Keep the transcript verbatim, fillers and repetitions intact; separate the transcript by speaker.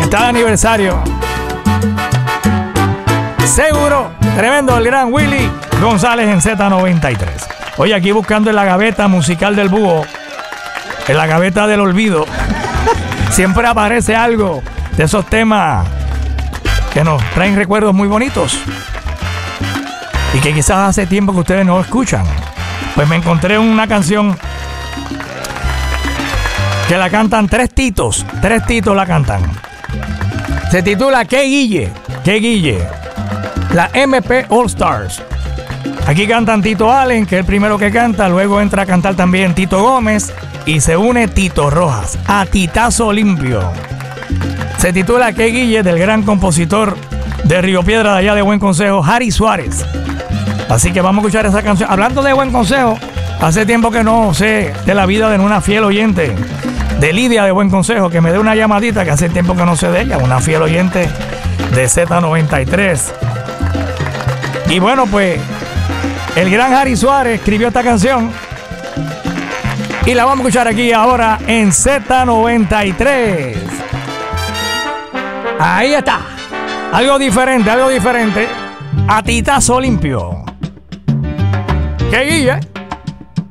Speaker 1: Está de aniversario. Seguro, tremendo el gran Willy González en Z noventa y tres. Oye, aquí buscando en la gaveta musical del búho, en la gaveta del olvido, siempre aparece algo de esos temas que nos traen recuerdos muy bonitos y que quizás hace tiempo que ustedes no escuchan. Pues me encontré una canción que la cantan tres titos, tres titos la cantan. Se titula ¿Qué Guille? ¿Qué Guille? La M P All Stars. Aquí cantan Tito Allen, que es el primero que canta. Luego entra a cantar también Tito Gómez. Y se une Tito Rojas a Titazo Limpio. Se titula ¿Qué Guille? Del gran compositor de Río Piedra, de allá de Buen Consejo, Harry Suárez. Así que vamos a escuchar esa canción. Hablando de Buen Consejo, hace tiempo que no sé de la vida de una fiel oyente, de Lidia de Buen Consejo, que me dé una llamadita, que hace tiempo que no sé de ella, una fiel oyente de Z noventa y tres. Y bueno, pues el gran Harry Suárez escribió esta canción y la vamos a escuchar aquí ahora en Z noventa y tres. Ahí está. Algo diferente, algo diferente. A Titazo Limpio. ¿Qué Guille?